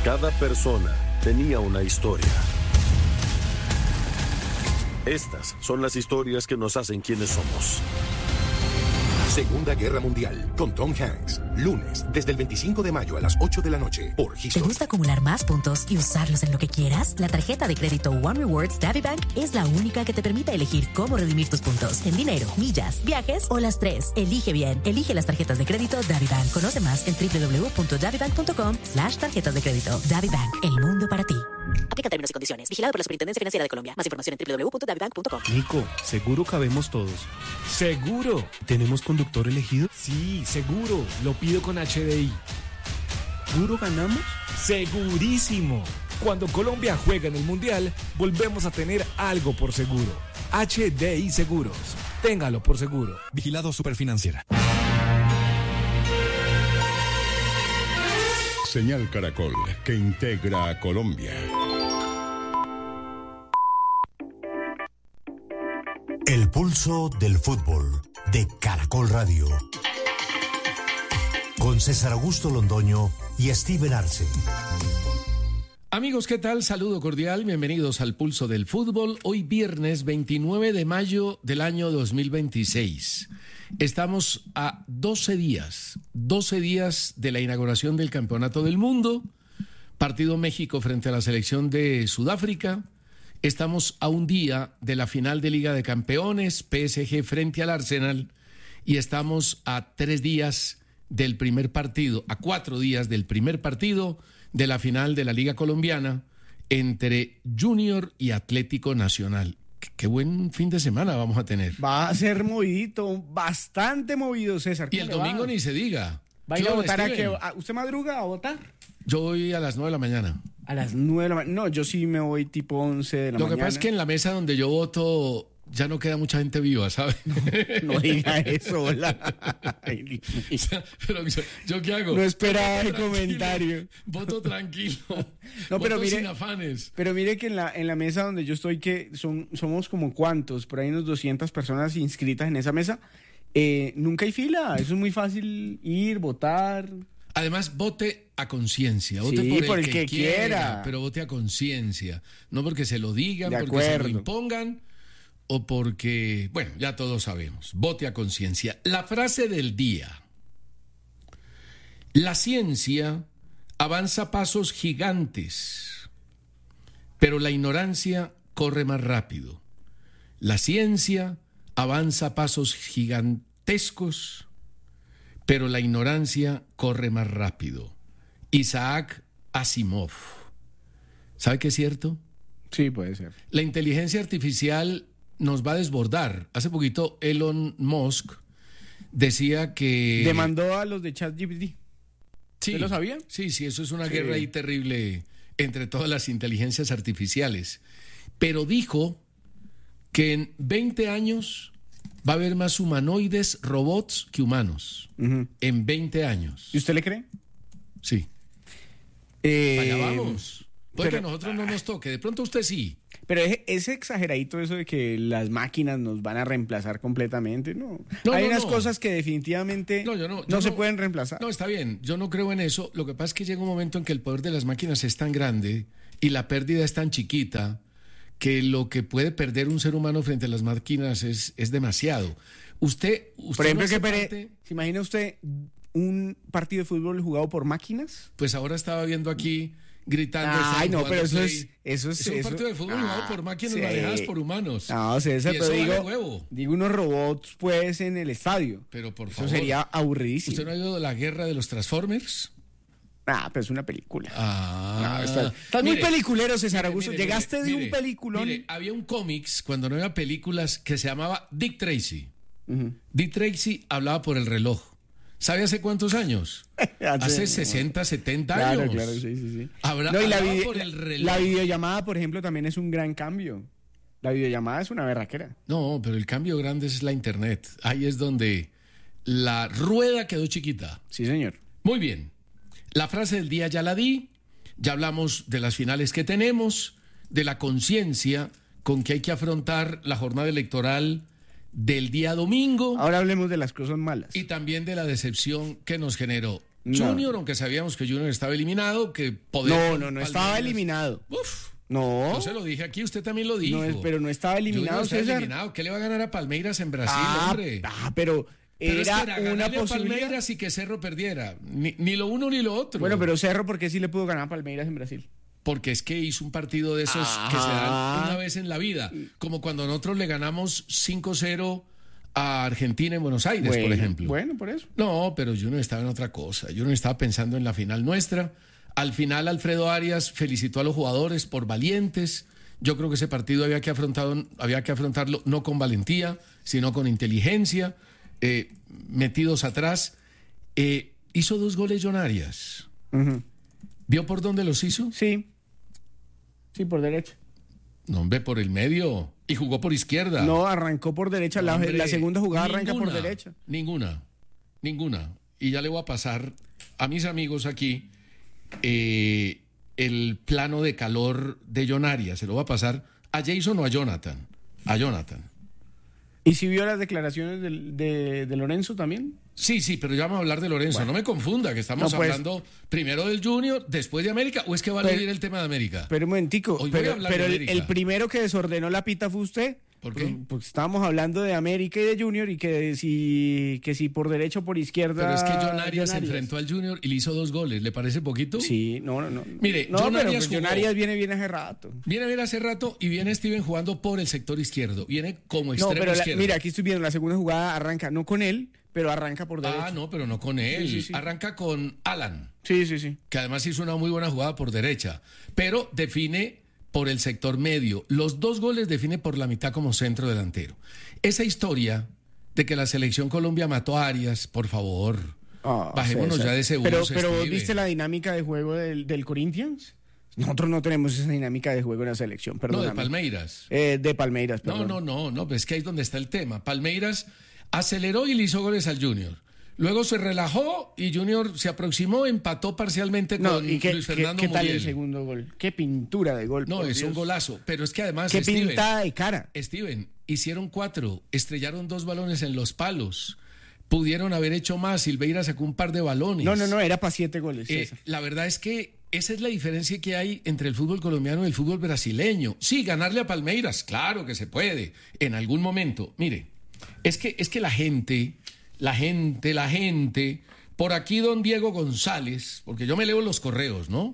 Cada persona tenía una historia. Estas son las historias que nos hacen quienes somos. Segunda Guerra Mundial, con Tom Hanks. Lunes, desde el 25 de mayo a las 8 de la noche, por History. ¿Te gusta acumular más puntos y usarlos en lo que quieras? La tarjeta de crédito One Rewards DaviBank es la única que te permite elegir cómo redimir tus puntos. En dinero, millas, viajes o las tres. Elige bien. Elige las tarjetas de crédito DaviBank. Conoce más en www.davibank.com/tarjetas de crédito. DaviBank, el mundo para ti. Aplica términos y condiciones. Vigilado por la Superintendencia Financiera de Colombia. Más información en www.davibank.com. Nico, ¿seguro cabemos todos? ¡Seguro! ¿Tenemos conductor elegido? Sí, seguro. Lo pido con HDI. ¿Seguro ganamos? ¡Segurísimo! Cuando Colombia juega en el Mundial, volvemos a tener algo por seguro. HDI Seguros. Téngalo por seguro. Vigilado Superfinanciera. Señal Caracol, que integra a Colombia. El pulso del fútbol de Caracol Radio. Con César Augusto Londoño y Steven Arce. Amigos, ¿qué tal? Saludo cordial, bienvenidos al Pulso del Fútbol. Hoy viernes 29 de mayo del año 2026. Estamos a 12 días de la inauguración del Campeonato del Mundo. Partido México frente a la selección de Sudáfrica. Estamos a un día de la final de Liga de Campeones, PSG frente al Arsenal. Y estamos a 3 días del primer partido, a 4 días del primer partido de la final de la Liga Colombiana entre Junior y Atlético Nacional. Qué buen fin de semana vamos a tener. Va a ser movidito, bastante movido, César. Y el domingo ni se diga. ¿Va a ir a votar a qué? ¿Usted madruga a votar? Yo voy a las 9 de la mañana. A las 9 de la mañana. No, yo sí me voy tipo 11 de la mañana. Lo que pasa es que en la mesa donde yo voto ya no queda mucha gente viva, ¿sabes? No diga eso, hola. Pero ¿yo qué hago? No esperaba el comentario. Voto tranquilo. No, pero voto mire, sin afanes. Pero mire que en la mesa donde yo estoy, que somos como cuántos, por ahí unos 200 personas inscritas en esa mesa, nunca hay fila. Eso es muy fácil ir, votar. Además, vote a conciencia, vote sí, por el que quiera, pero vote a conciencia, no porque se lo digan, porque se lo impongan o porque, bueno, ya todos sabemos, vote a conciencia. La frase del día: la ciencia avanza a pasos gigantes, pero la ignorancia corre más rápido. La ciencia avanza a pasos gigantescos, pero la ignorancia corre más rápido. Isaac Asimov. ¿Sabe qué es cierto? Sí, puede ser. La inteligencia artificial nos va a desbordar. Hace poquito Elon Musk decía que... demandó a los de ChatGPT. Sí, ¿Usted lo sabía? Sí, eso es una guerra ahí terrible entre todas las inteligencias artificiales. Pero dijo que en 20 años va a haber más humanoides, robots, que humanos. En 20 años. ¿Y usted le cree? Sí. Allá vamos. Puede que a nosotros no nos toque. De pronto usted sí. Pero es exageradito eso de que las máquinas nos van a reemplazar completamente. No. Hay unas cosas que definitivamente no se pueden reemplazar. No, está bien. Yo no creo en eso. Lo que pasa es que llega un momento en que el poder de las máquinas es tan grande y la pérdida es tan chiquita que lo que puede perder un ser humano frente a las máquinas es demasiado. Usted por ejemplo, no ¿se imagina usted un partido de fútbol jugado por máquinas? Pues ahora estaba viendo aquí gritando. Ay, no, pero eso es un partido de fútbol jugado por máquinas manejadas por humanos. No, César, pero digo unos robots pues en el estadio. Pero por favor. Eso sería aburridísimo. ¿Usted no ha oído de la guerra de los Transformers? Pero es una película. Estás muy peliculero, César Augusto. Llegaste de un peliculón. Mire, había un cómics cuando no había películas que se llamaba Dick Tracy. Dick Tracy hablaba por el reloj. ¿Sabe hace cuántos años? Hace 60, 70 años. Claro, sí. Hablaba por el reloj. La videollamada, por ejemplo, también es un gran cambio. La videollamada es una berraquera. No, pero el cambio grande es la internet. Ahí es donde la rueda quedó chiquita. Sí, señor. Muy bien. La frase del día ya la di. Ya hablamos de las finales que tenemos, de la conciencia con que hay que afrontar la jornada electoral del día domingo. Ahora hablemos de las cosas malas. Y también de la decepción que nos generó. Junior, aunque sabíamos que Junior estaba eliminado, que podía... No estaba eliminado. Uf. No. Yo se lo dije aquí, usted también lo dijo. Pero no estaba eliminado, Junior está César. eliminado. ¿Qué le va a ganar a Palmeiras en Brasil, hombre? Pero Pero era es que era una ganarle a posibilidad. Palmeiras y que Cerro perdiera. Ni lo uno ni lo otro. Bueno, pero Cerro, ¿por qué sí le pudo ganar a Palmeiras en Brasil? Porque es que hizo un partido de esos que se dan una vez en la vida. Como cuando nosotros le ganamos 5-0 a Argentina en Buenos Aires, por ejemplo. Bueno, por eso. No, pero Junior estaba en otra cosa. Junior estaba pensando en la final nuestra. Al final, Alfredo Arias felicitó a los jugadores por valientes. Yo creo que ese partido había que afrontarlo no con valentía, sino con inteligencia, metidos atrás. Hizo 2 goles John Arias. Uh-huh. ¿Vio por dónde los hizo? Sí, por derecha. No, hombre, por el medio. Y jugó por izquierda. No, arrancó por derecha. Hombre, la segunda jugada arranca por derecha. Ninguna. Y ya le voy a pasar a mis amigos aquí el plano de calor de John Arias. Se lo voy a pasar a Jason o a Jonathan. A Jonathan. ¿Y si vio las declaraciones de Lorenzo también? Sí, pero ya vamos a hablar de Lorenzo. Bueno, no me confunda, que estamos hablando primero del Junior, después de América, o es que va a leer el tema de América. Pero un momentico, Hoy voy a hablar de América. el primero que desordenó la pita fue usted. ¿Por qué? Porque estábamos hablando de América y de Junior y que si por derecha o por izquierda. Pero es que John Arias se enfrentó al Junior y le hizo 2 goles. ¿Le parece poquito? Sí, no. Mire, John Arias viene bien hace rato. Viene bien hace rato y viene Steven jugando por el sector izquierdo. Viene como extremo izquierdo. Mira, aquí estoy viendo la segunda jugada, arranca no con él, pero arranca por derecha. Ah, no, pero no con él. Sí. Arranca con Alan. Sí. Que además hizo una muy buena jugada por derecha. Pero define por el sector medio. Los 2 goles define por la mitad como centro delantero. Esa historia de que la selección Colombia mató a Arias, por favor, bajémonos César. ya de ese bus. Pero ¿viste la dinámica de juego del Corinthians? Nosotros no tenemos esa dinámica de juego en la selección, perdóname. No, de Palmeiras. De Palmeiras, perdón. No, pues es que ahí es donde está el tema. Palmeiras aceleró y le hizo goles al Junior. Luego se relajó y Junior se aproximó, empató parcialmente con Luis Fernando ¿Qué tal Muriel. el segundo gol? Qué pintura de gol. No, es un golazo. Pero es que además, qué pintada de cara. Steven, hicieron 4, estrellaron 2 balones en los palos. Pudieron haber hecho más. Silveira sacó un par de balones. No, era para 7 goles. La verdad es que esa es la diferencia que hay entre el fútbol colombiano y el fútbol brasileño. Sí, ganarle a Palmeiras, claro que se puede, en algún momento. Mire, es que la gente, por aquí don Diego González, porque yo me leo los correos, ¿no?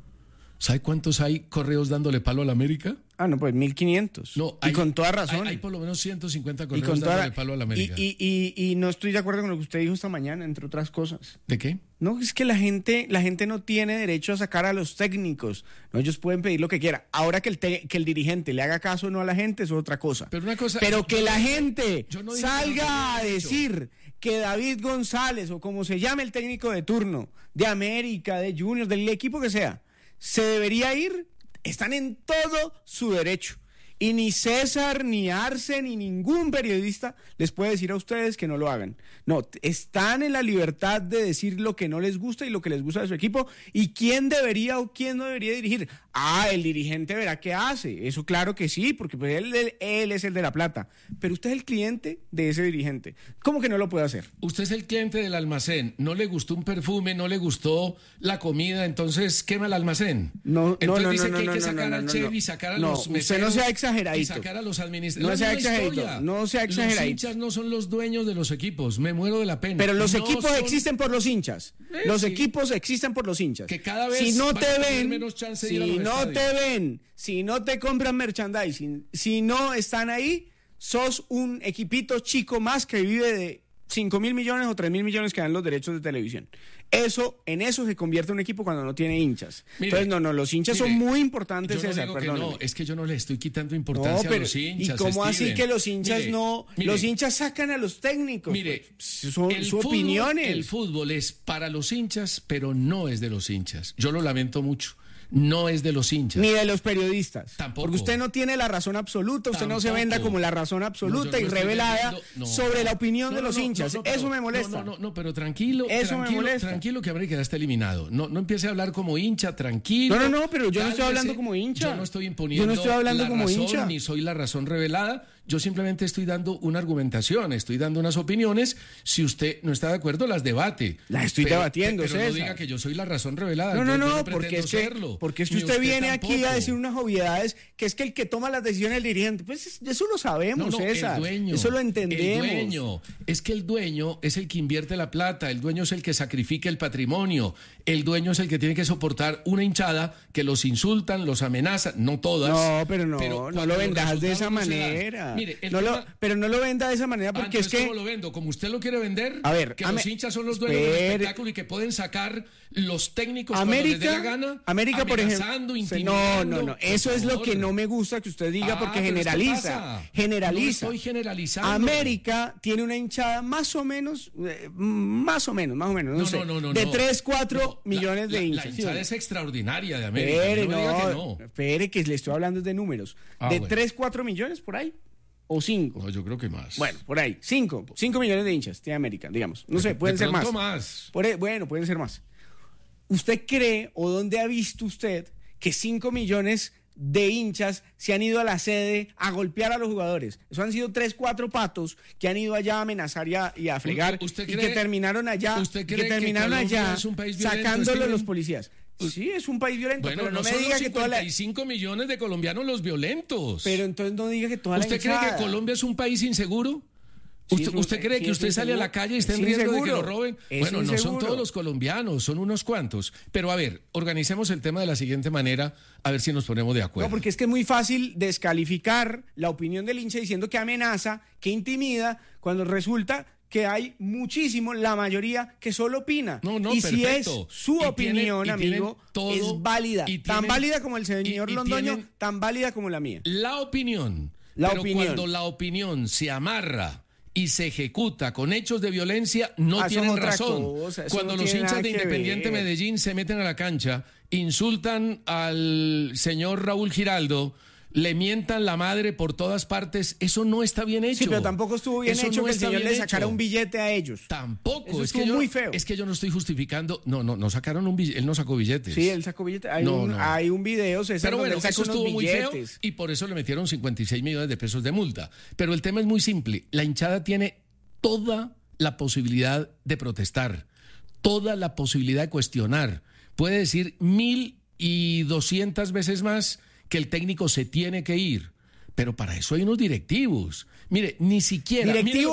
¿Sabe cuántos hay correos dándole palo a la América? No, pues 1.500. No, y con toda razón. Hay por lo menos 150 correos dándole palo a la América. Y no estoy de acuerdo con lo que usted dijo esta mañana, entre otras cosas. ¿De qué? No, es que la gente no tiene derecho a sacar a los técnicos. No, ellos pueden pedir lo que quieran. Ahora que el dirigente le haga caso o no a la gente es otra cosa. Pero que la gente salga a decir que David González o como se llame el técnico de turno, de América, de Junior, del equipo que sea, se debería ir, están en todo su derecho. Y ni César, ni Arce, ni ningún periodista les puede decir a ustedes que no lo hagan. No, están en la libertad de decir lo que no les gusta y lo que les gusta de su equipo y quién debería o quién no debería dirigir. El dirigente verá qué hace. Eso claro que sí, porque pues él es el de la plata. Pero usted es el cliente de ese dirigente. ¿Cómo que no lo puede hacer? Usted es el cliente del almacén. No le gustó un perfume, no le gustó la comida, entonces quema el almacén. Entonces dice que hay que sacar al chef y sacar a los meseros. Usted no sea exageradito. Y sacar a los administradores. No sea exageradito. Los hinchas no son los dueños de los equipos. Me muero de la pena. Pero los equipos existen por los hinchas. Los equipos existen por los hinchas. Que cada vez si no te ven, menos chance de ir a los estadios. Si no te compran merchandising, si no están ahí, sos un equipito chico más que vive de 5.000 millones o 3.000 millones que dan los derechos de televisión. En eso se convierte un equipo cuando no tiene hinchas. Entonces, los hinchas son muy importantes, César, perdón. Es que yo no le estoy quitando importancia a los hinchas. ¿Y cómo así que los hinchas los hinchas sacan a los técnicos? Mire, son opiniones. El fútbol es para los hinchas, pero no es de los hinchas. Yo lo lamento mucho. No es de los hinchas. Ni de los periodistas. Tampoco. Porque usted no tiene la razón absoluta, usted no se venda como la razón absoluta y revelada sobre la opinión de los hinchas. Eso me molesta. No, pero tranquilo. Me molesta. Tranquilo que América ya está eliminado. No empiece a hablar como hincha, tranquilo. No, pero yo no estoy hablando como hincha. Yo no estoy imponiendo como razón, hincha. ni soy la razón revelada. Yo simplemente estoy dando una argumentación, estoy dando unas opiniones. Si usted no está de acuerdo, las debate. Las estoy debatiendo, pero César. no diga que yo soy la razón revelada. No, porque es que usted viene tampoco. aquí a decir unas obviedades, que es que el que toma las decisiones es el dirigente. Pues eso lo sabemos, César. El dueño, eso lo entendemos. El dueño, es que el dueño es el que invierte la plata, el dueño es el que sacrifica el patrimonio, el dueño es el que tiene que soportar una hinchada que los insultan, los amenazan, no todas. No, pero no lo vendas de esa manera. Mire, pero no lo venda de esa manera porque es que... ¿Cómo lo vendo? Como usted lo quiere vender, a ver, que los hinchas son los dueños del espectáculo y que pueden sacar los técnicos cuando les dé la gana, América, por ejemplo, no, eso es lo que no me gusta que usted diga porque generaliza. No estoy generalizando. América tiene una hinchada más o menos, no sé, de 3, 4 millones de hinchas. La hinchada es extraordinaria de América. Espere, que le estoy hablando de números. De 3, 4 millones por ahí. ¿O 5? No, yo creo que más. Bueno, por ahí. 5 millones de hinchas tiene América, digamos. No sé, pueden ser más. Bueno, pueden ser más. ¿Usted cree o dónde ha visto usted que 5 millones de hinchas se han ido a la sede a golpear a los jugadores? Eso han sido 3, 4 patos que han ido allá a amenazar y a fregar y que terminaron allá, sacándolo a los policías. Sí, es un país violento, bueno, pero no me son diga los que toda la... 55 millones de colombianos los violentos. Pero entonces no diga que toda la ¿Usted cree que Colombia es un país inseguro? ¿Usted cree que usted sale a la calle y está en riesgo de que lo roben? Bueno, no son todos los colombianos, son unos cuantos. Pero a ver, organicemos el tema de la siguiente manera, a ver si nos ponemos de acuerdo. No, porque es que es muy fácil descalificar la opinión del hincha diciendo que amenaza, que intimida, cuando resulta que hay muchísimo, la mayoría, que solo opina. No, y perfecto. Si es su opinión, amigo, es válida. Tan válida como el señor Londoño, tan válida como la mía. La opinión. Cuando la opinión se amarra y se ejecuta con hechos de violencia, no tienen razón. Cuando los hinchas de Independiente Medellín se meten a la cancha, insultan al señor Raúl Giraldo, le mientan la madre por todas partes, eso no está bien hecho. Sí, pero tampoco estuvo bien hecho que el señor le sacara un billete a ellos. Tampoco. Eso estuvo muy feo. Es que yo no estoy justificando. No sacaron un billete. Él no sacó billetes. Sí, él sacó billetes. Hay un video, César, pero bueno, eso estuvo muy feo billetes. y por eso le metieron 56 millones de pesos de multa. Pero el tema es muy simple. La hinchada tiene toda la posibilidad de protestar, toda la posibilidad de cuestionar. Puede decir 1,200 veces más que el técnico se tiene que ir, pero para eso hay unos directivos. Mire, ni siquiera...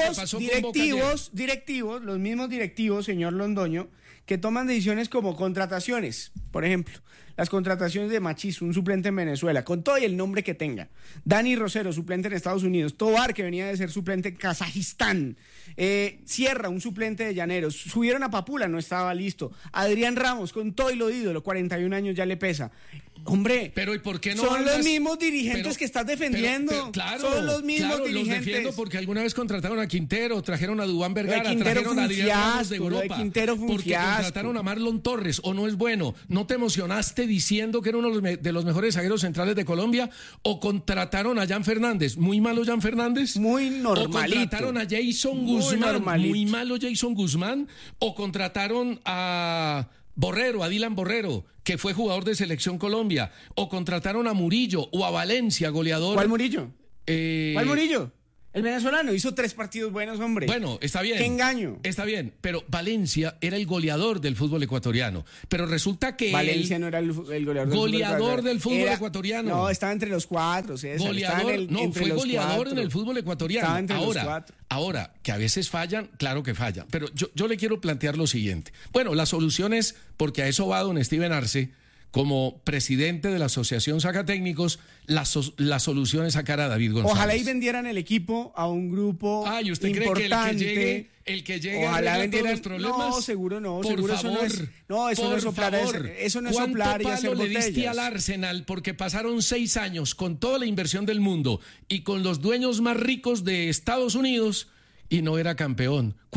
Directivos, los mismos directivos, señor Londoño, que toman decisiones como contrataciones, por ejemplo, las contrataciones de Machís, un suplente en Venezuela, con todo y el nombre que tenga. Dani Rosero, suplente en Estados Unidos. Tobar, que venía de ser suplente en Kazajistán. Sierra, un suplente de Llaneros. Subieron a Papula, no estaba listo. Adrián Ramos, con todo y lo ídolo, 41 años ya le pesa. Hombre, pero ¿y por qué no son andas? Los mismos dirigentes que estás defendiendo. Claro, son los mismos dirigentes. Los defiendo porque alguna vez contrataron a Quintero, trajeron a Duván Vergara, trajeron a Adrián Ramos de Europa. Porque contrataron a Marlon Torres, ¿o no es bueno? ¿No te emocionaste diciendo que era uno de los mejores zagueros centrales de Colombia? ¿O contrataron a Jan Fernández? ¿Muy malo Jan Fernández? Muy normalito. ¿O contrataron a Jason Guzmán? ¿Muy malo Jason Guzmán? ¿O contrataron a Dylan Borrero, que fue jugador de Selección Colombia? ¿O contrataron a Murillo o a Valencia, goleador? ¿Cuál Murillo? ¿Cuál Murillo? El venezolano hizo 3 partidos buenos, hombre. Bueno, está bien. ¡Qué engaño! Está bien, pero Valencia era el goleador del fútbol ecuatoriano. Pero resulta que Valencia no era el goleador del fútbol ecuatoriano. No, estaba entre los 4. César. Fue goleador en el fútbol ecuatoriano. Estaba entre los 4. Ahora, que a veces fallan, claro que fallan. Pero yo le quiero plantear lo siguiente. Bueno, la solución es, porque a eso va don Steven Arce, como presidente de la Asociación Sacatécnicos, la solución es sacar a David González. Ojalá y vendieran el equipo a un grupo ¿y usted importante. Cree que el que llegue ojalá vendieran todos los problemas? No, seguro no. Por seguro favor, eso no es soplar. Eso no es soplar y hacer botellas. ¿Cuánto palo le diste al Arsenal? Porque pasaron 6 años con toda la inversión del mundo y con los dueños más ricos de Estados Unidos y no era campeón.